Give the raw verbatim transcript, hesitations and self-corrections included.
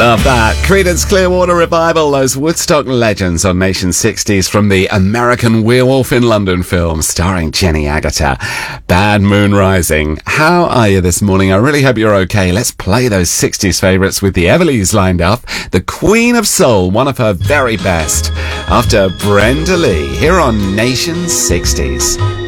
Love that. Creedence Clearwater Revival, those Woodstock legends on Nation sixties from the American Werewolf in London film starring Jenny Agutter. Bad Moon Rising. How are you this morning? I really hope you're okay. Let's play those sixties favourites with the Everlys lined up. The Queen of Soul, one of her very best. After Brenda Lee, here on Nation sixties.